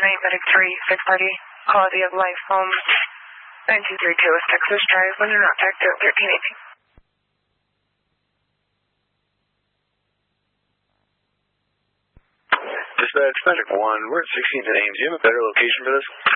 Medic 3, 630, Quality of Life Home, 9232 West Texas Drive, when you're not active, 1318. Dispatch, Magic 1, we're at 16th and Ames. Do you have a better location for this?